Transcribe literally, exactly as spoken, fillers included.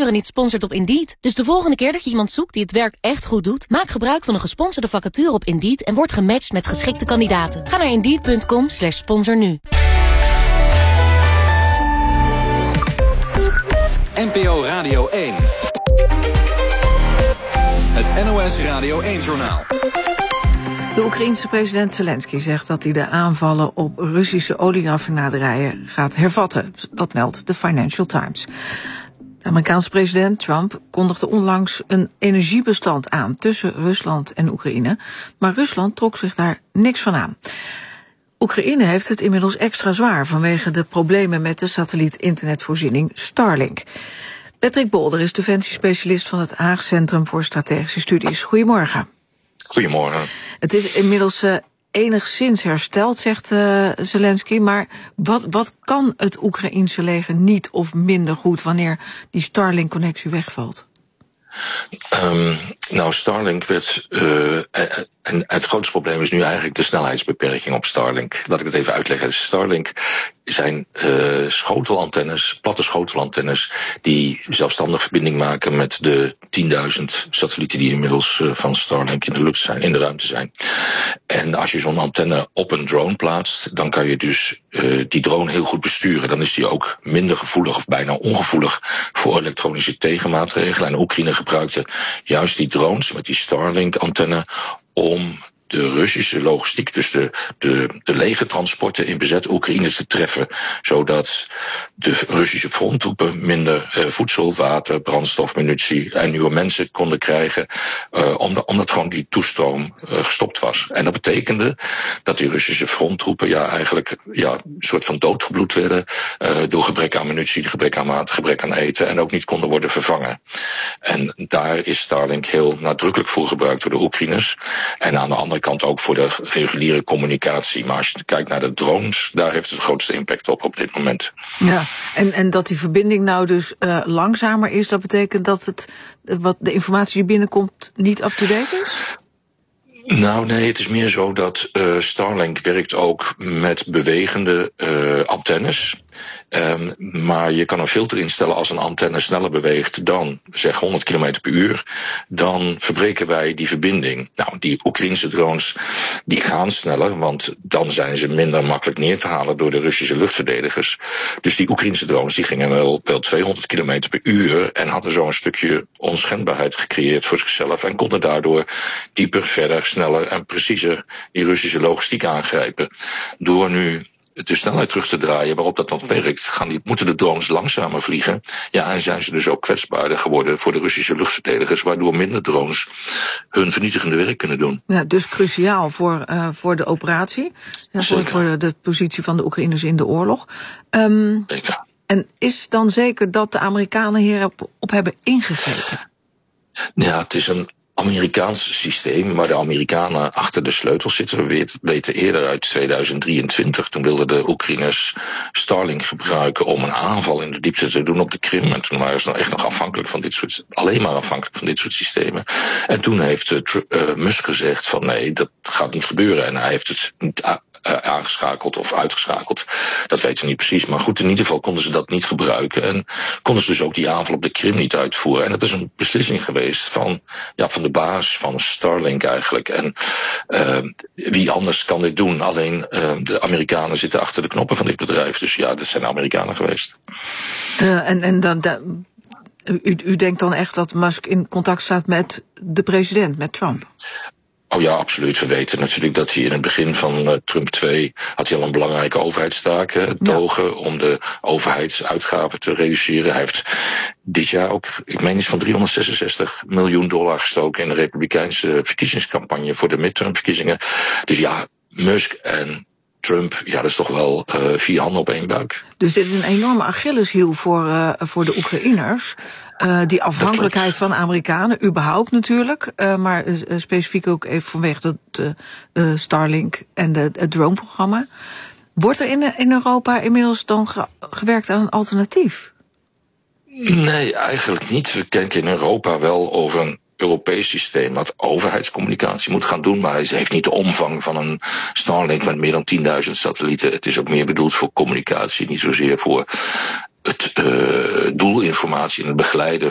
vacature niet sponsort op Indeed. Dus de volgende keer dat je iemand zoekt die het werk echt goed doet, maak gebruik van een gesponsorde vacature op Indeed en word gematcht met geschikte kandidaten. Ga naar indeed punt com slash sponsor nu. N P O Radio één. Het N O S Radio één-journaal. De Oekraïense president Zelensky zegt dat hij de aanvallen op Russische olieraffinaderijen gaat hervatten. Dat meldt de Financial Times. De Amerikaanse president Trump kondigde onlangs een energiebestand aan tussen Rusland en Oekraïne, maar Rusland trok zich daar niks van aan. Oekraïne heeft het inmiddels extra zwaar vanwege de problemen met de satelliet-internetvoorziening Starlink. Patrick Bolder is defensiespecialist van het Haag Centrum voor Strategische Studies. Goedemorgen. Goedemorgen. Het is inmiddels uh, enigszins hersteld, zegt uh, Zelensky, maar wat, wat kan het Oekraïense leger niet of minder goed wanneer die Starlink-connectie wegvalt? Um, nou, Starlink werd... Uh, en het grootste probleem is nu eigenlijk de snelheidsbeperking op Starlink. Laat ik het even uitleggen. Starlink zijn uh, schotelantennes, platte schotelantennes, die zelfstandig verbinding maken met de tienduizend satellieten die inmiddels uh, van Starlink in de lucht zijn, in de ruimte zijn. En als je zo'n antenne op een drone plaatst, dan kan je dus uh, die drone heel goed besturen. Dan is die ook minder gevoelig of bijna ongevoelig voor elektronische tegenmaatregelen. En Oekraïne gebruikte juist die drones met die Starlink-antenne om de Russische logistiek, dus de, de, de legertransporten in bezet Oekraïne te treffen, zodat de Russische fronttroepen minder uh, voedsel, water, brandstof, munitie en nieuwe mensen konden krijgen, uh, omdat, omdat gewoon die toestroom uh, gestopt was. En dat betekende dat die Russische fronttroepen ja eigenlijk ja, een soort van doodgebloed werden uh, door gebrek aan munitie, gebrek aan water, gebrek aan eten en ook niet konden worden vervangen. En daar is Starlink heel nadrukkelijk voor gebruikt door de Oekraïners. En aan de andere kant ook voor de reguliere communicatie. Maar als je kijkt naar de drones, daar heeft het de grootste impact op op dit moment. Ja, en, en dat die verbinding nou dus uh, langzamer is, dat betekent dat het, wat de informatie die binnenkomt niet up-to-date is? Nou nee, het is meer zo dat uh, Starlink werkt ook met bewegende uh, antennes. Um, maar je kan een filter instellen als een antenne sneller beweegt dan, zeg, honderd kilometer per uur. Dan verbreken wij die verbinding. Nou, die Oekraïnse drones, die gaan sneller, want dan zijn ze minder makkelijk neer te halen door de Russische luchtverdedigers. Dus die Oekraïnse drones, die gingen wel, wel tweehonderd kilometer per uur en hadden zo een stukje onschendbaarheid gecreëerd voor zichzelf en konden daardoor dieper, verder, sneller en preciezer die Russische logistiek aangrijpen. Door nu de snelheid terug te draaien waarop dat nog werkt, gaan die, moeten de drones langzamer vliegen. Ja, en zijn ze dus ook kwetsbaarder geworden voor de Russische luchtverdedigers, waardoor minder drones hun vernietigende werk kunnen doen. Ja, dus cruciaal voor, uh, voor de operatie, ja, voor, voor de positie van de Oekraïners in de oorlog. Um, Zeker. En is dan zeker dat de Amerikanen hierop op hebben ingegrepen? Ja, het is een Amerikaans systeem, maar de Amerikanen achter de sleutels zitten. We weten eerder uit tweeduizend drieëntwintig, toen wilden de Oekraïners Starlink gebruiken om een aanval in de diepte te doen op de Krim. En toen waren ze nou echt nog afhankelijk van dit soort, alleen maar afhankelijk van dit soort systemen. En toen heeft uh, uh, Musk gezegd van nee, dat gaat niet gebeuren. En hij heeft het niet uh, aangeschakeld of uitgeschakeld. Dat weten ze niet precies. Maar goed, in ieder geval konden ze dat niet gebruiken. En konden ze dus ook die aanval op de Krim niet uitvoeren. En dat is een beslissing geweest van, ja, van de baas van Starlink eigenlijk. En uh, wie anders kan dit doen? Alleen uh, de Amerikanen zitten achter de knoppen van dit bedrijf. Dus ja, dat zijn de Amerikanen geweest. Uh, en en dan, da, u, u denkt dan echt dat Musk in contact staat met de president, met Trump? Oh ja, absoluut. We weten natuurlijk dat hij in het begin van uh, Trump twee had hij al een belangrijke overheidstaak, uh, togen, ja, om de overheidsuitgaven te reduceren. Hij heeft dit jaar ook, ik meen iets van driehonderdzesenzestig miljoen dollar gestoken in de Republikeinse verkiezingscampagne voor de midtermverkiezingen. Dus ja, Musk en Trump, ja, dat is toch wel uh, vier handen op één buik. Dus dit is een enorme Achilleshiel voor, uh, voor de Oekraïners. Uh, die afhankelijkheid van Amerikanen, überhaupt natuurlijk. Uh, maar uh, specifiek ook even vanwege het uh, uh, Starlink en de, het drone-programma. Wordt er in, in Europa inmiddels dan ge- gewerkt aan een alternatief? Nee, eigenlijk niet. We denken in Europa wel over een Europees systeem dat overheidscommunicatie moet gaan doen, maar ze heeft niet de omvang van een Starlink met meer dan tienduizend satellieten. Het is ook meer bedoeld voor communicatie, niet zozeer voor het uh, doelinformatie en het begeleiden